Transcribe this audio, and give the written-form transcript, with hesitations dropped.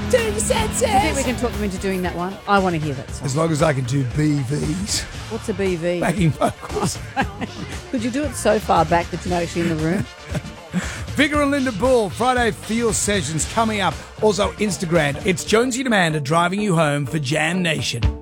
to the senses. Do you think we can talk them into doing that one? I want to hear that song. As long as I can do BVs. What's a BV? Backing vocals. Could you do it so far back that you're not actually in the room? Vigor and Linda Bull, Friday Feel Sessions coming up. Also Instagram. It's Jonesy and Amanda driving you home for Jam Nation.